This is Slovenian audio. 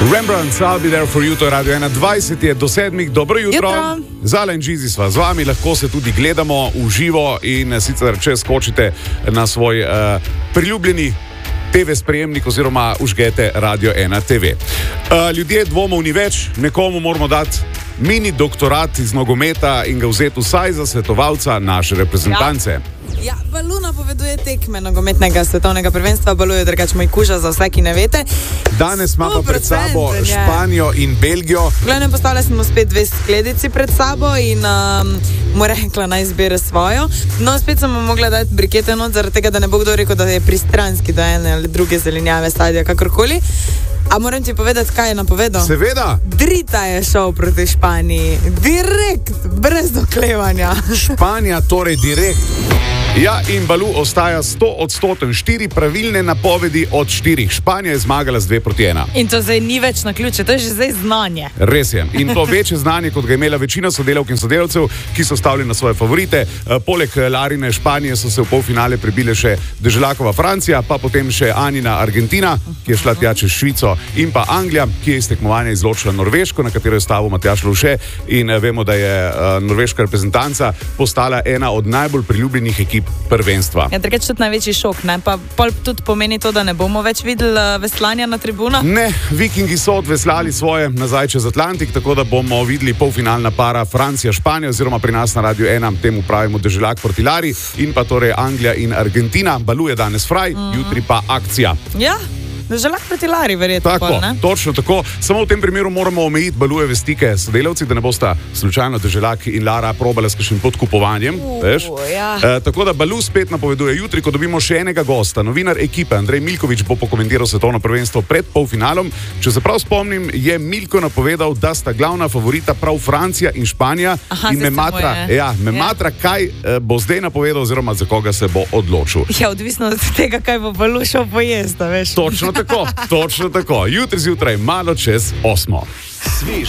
Rembrandt, I'll be there for you, to je Radio 21, je do 7, dobro jutro. Zala in Žizi sva z vami, lahko se tudi gledamo v živo in sicer če skočite na svoj priljubljeni TV sprejemnik oziroma užgete Radio 1 TV. Ljudje dvomov ni več, nekomu moramo dati mini doktorat iz nogometa in ga vzeti vsaj za svetovalca naše reprezentance. Ja, Balu napoveduje tekme nogometnega svetovnega prvenstva, Balu je drugač moj kuža za vse, ki ne vete. Danes imamo pred sabo Španijo in Belgijo. Glavno postavili smo spet dve skledici pred sabo in mu rekla naj izbere svojo. No, spet sem mu mogla dati brikete not, zaradi tega, da ne bo kdo rekel, da je pristranski do ene ali druge zelenjave, sadja, kakorkoli. A moram ti povedati, kaj je napovedal? Seveda. Drita je šel proti Španiji. Direkt, brez doklevanja. Španija torej direkt. Ja, in Balu ostaja 100%, 4 pravilne napovedi od 4. Španija je zmagala z 2-1. In to zdaj ni več na ključe, to je že zdaj znanje. Res je. In to večje znanje, kot ga je imela večina sodelavk in sodelavcev, ki so stavili na svoje favorite. Poleg Larine Španije so se v polfinale prebile še Deželakova Francija, pa potem še Anina Argentina, ki je šla tja čez Švico, in pa Anglija, ki je iz tekmovanja izločila Norveško, na katero je stavil Matjaž Lovše, in vemo, da je norveška reprezentanca postala ena od najbolj priljubljenih ekip prvenstva. Ja, drugače tudi največji šok, ne? Pa pol tudi pomeni to, da ne bomo več videli veslanja na tribunah? Ne, Vikingi so odveslali svoje nazaj čez Atlantik, tako da bomo videli polfinalna para Francija-Španija, oziroma pri nas na Radio 1 temu pravimo Deželak proti Lari, in pa torej Anglija in Argentina. Balu je danes fraj, jutri pa akcija. Ja. Deželak proti Lari, verjetno. Tako, točno tako. Samo v tem primeru moramo omejiti Balujeve stike s sodelavci, da ne bosta slučajno Deželak in Lara probala s kakšnim podkupovanjem. Ja. Tako da Balu spet napoveduje jutri, ko dobimo še enega gosta. Novinar ekipe Andrej Milković bo pokomentiral svetovno prvenstvo pred polfinalom. Če se prav spomnim, je Milko napovedal, da sta glavna favorita prav Francija in Španija. Aha, in me matra, kaj bo zdaj napovedal oziroma za koga se bo odločil. Ja, odvisno od tega, kaj bo Balu šel pojesti, veš. Točno tako. Jutri zjutraj, malo čez 8. Svež